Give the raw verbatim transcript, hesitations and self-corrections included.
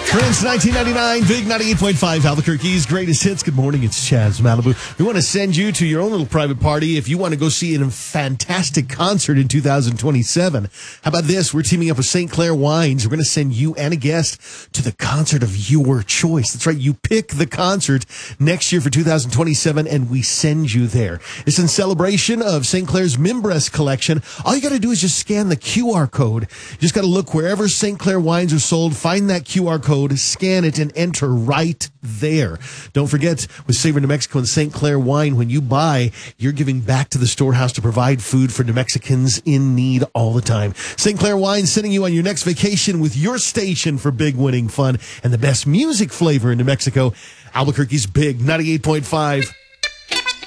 Prince, nineteen ninety-nine, Big ninety-eight point five, Albuquerque's greatest hits. Good morning, it's Chaz Malibu. We want to send you to your own little private party if you want to go see a fantastic concert in two thousand twenty-seven. How about this? We're teaming up with Saint Clair Wines. We're going to send you and a guest to the concert of your choice. That's right, you pick the concert next year for two thousand twenty-seven, and we send you there. It's in celebration of Saint Clair's Mimbres collection. All you got to do is just scan the Q R code. You just got to look wherever Saint Clair Wines are sold, find that Q R code, scan it, and enter right there. Don't forget, with Savor New Mexico and Saint Clair Wine, when you buy, you're giving back to the storehouse to provide food for New Mexicans in need all the time. Saint Clair Wine sending you on your next vacation with your station for big winning fun and the best music flavor in New Mexico. Albuquerque's Big ninety-eight point five.